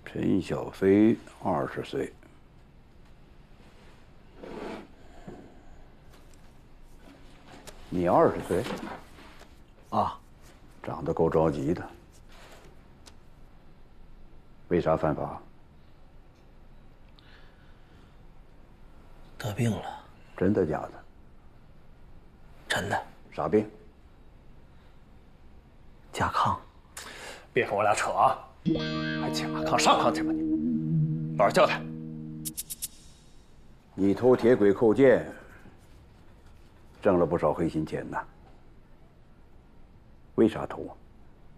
陈小飞20岁，你20岁？ 啊， 长得够着急的。为啥犯法？ 得病了。 真的假的？ 真的。 啥病？ 甲亢。 别跟我俩扯啊！还甲亢上炕去吧你！老实交代。 你偷铁轨扣件，挣了不少黑心钱呐。为啥偷啊？